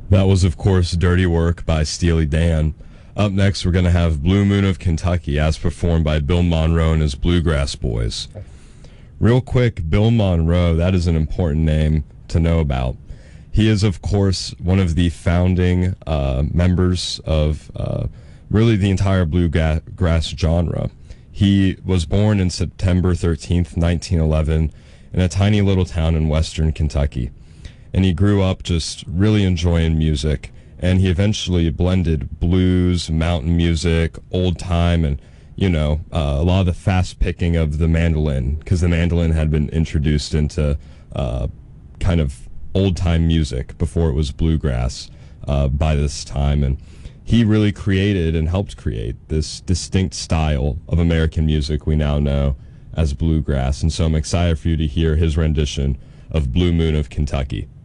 That was, of course, Dirty Work by Steely Dan. Up next, we're going to have Blue Moon of Kentucky, as performed by Bill Monroe and his Bluegrass Boys. Real quick, Bill Monroe, that is an important name to know about. He is, of course, one of the founding members of really the entire bluegrass genre. He was born in September 13th, 1911, in a tiny little town in western Kentucky. And he grew up just really enjoying music, and he eventually blended blues, mountain music, old time, and a lot of the fast picking of the mandolin, because the mandolin had been introduced into kind of old time music before it was bluegrass by this time. And he really created and helped create this distinct style of American music we now know as bluegrass. And so I'm excited for you to hear his rendition of Blue Moon of Kentucky.